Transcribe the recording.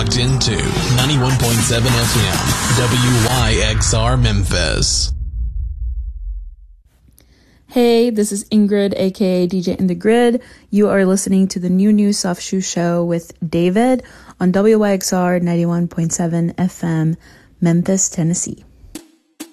locked into 91.7 FM, WYXR Memphis. Hey, this is Ingrid, aka DJ in the Grid. You are listening to the New Soft Shoe Show with David on WYXR 91.7 FM, Memphis, Tennessee.